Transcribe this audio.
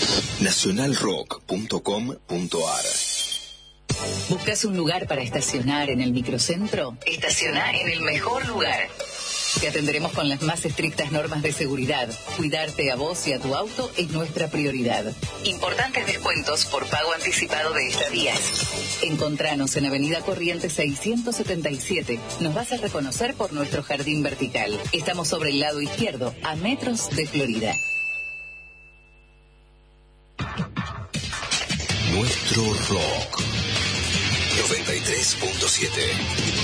nacionalrock.com.ar. ¿Buscas un lugar para estacionar en el microcentro? Estaciona en el mejor lugar. Te atenderemos con las más estrictas normas de seguridad. Cuidarte a vos y a tu auto es nuestra prioridad. Importantes descuentos por pago anticipado de estadías. Encontranos en Avenida Corrientes 677. Nos vas a reconocer por nuestro jardín vertical. Estamos sobre el lado izquierdo, a metros de Florida. Nuestro rock 93.7.